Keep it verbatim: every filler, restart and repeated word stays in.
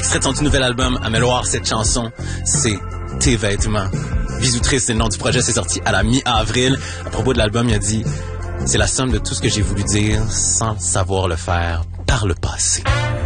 extrait de son tout nouvel album Améloire. Cette chanson, c'est Tes vêtements. Bisous triste, c'est le nom du projet, c'est sorti à la mi-avril. À propos de l'album, il a dit « C'est la somme de tout ce que j'ai voulu dire sans savoir le faire par le passé. »